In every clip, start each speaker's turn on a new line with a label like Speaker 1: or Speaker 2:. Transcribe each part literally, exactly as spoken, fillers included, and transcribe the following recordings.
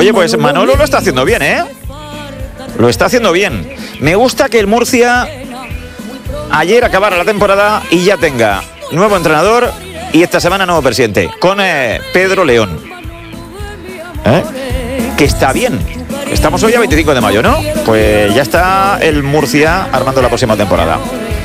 Speaker 1: Oye, pues Manolo lo está haciendo bien, ¿eh? Lo está haciendo bien. Me gusta que el Murcia ayer acabara la temporada y ya tenga nuevo entrenador y esta semana nuevo presidente, con eh, Pedro León. ¿Eh? Que está bien. Estamos hoy a veinticinco de mayo, ¿no? Pues ya está el Murcia armando la próxima temporada.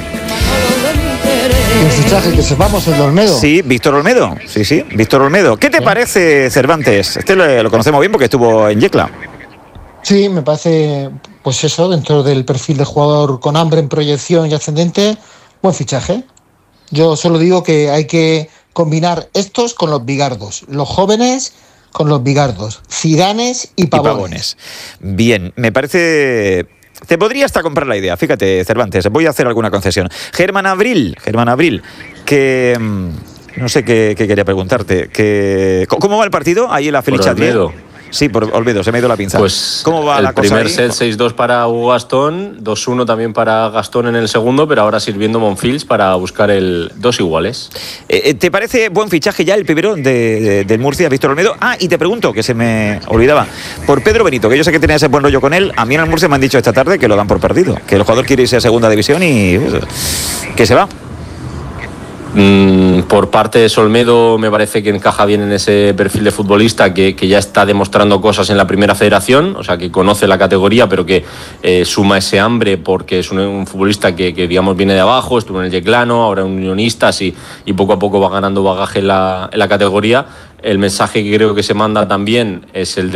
Speaker 2: El fichaje que sepamos, el de Olmedo.
Speaker 1: Sí, Víctor Olmedo. Sí, sí, Víctor Olmedo. ¿Qué te ¿Sí? parece Cervantes? Este lo, lo conocemos bien porque estuvo en Yecla.
Speaker 2: Sí, me parece, pues eso, dentro del perfil de jugador con hambre en proyección y ascendente, buen fichaje. Yo solo digo que hay que combinar estos con los bigardos, los jóvenes con los bigardos, Zidanes y Pavones. y Pavones.
Speaker 1: Bien, me parece... Te podría hasta comprar la idea, fíjate, Cervantes, voy a hacer alguna concesión. Germán Abril, Germán Abril, que... No sé qué, qué quería preguntarte. Que, ¿Cómo va el partido ahí en la Feliz Olmedo? Sí, por Olmedo, se me ha ido la pinza.
Speaker 3: Pues
Speaker 1: ¿Cómo va
Speaker 3: el
Speaker 1: la cosa
Speaker 3: primer
Speaker 1: ahí?
Speaker 3: set seis dos para Hugo Gastón, dos uno también para Gastón en el segundo, pero ahora sirviendo Monfils para buscar el dos iguales.
Speaker 1: Eh, ¿Te parece buen fichaje ya el primero de, de, del Murcia, Víctor Olmedo? Ah, y te pregunto, que se me olvidaba, por Pedro Benito, que yo sé que tenía ese buen rollo con él. A mí en el Murcia me han dicho esta tarde que lo dan por perdido, que el jugador quiere irse a segunda división y pues, que se va.
Speaker 3: Mm, por parte de Olmedo me parece que encaja bien en ese perfil de futbolista que, que ya está demostrando cosas en la primera federación, o sea que conoce la categoría pero que eh, suma ese hambre porque es un, un futbolista que, que digamos viene de abajo, estuvo en el Yeclano, ahora en Unionistas y, y poco a poco va ganando bagaje en la, en la categoría. El mensaje que creo que se manda también es el de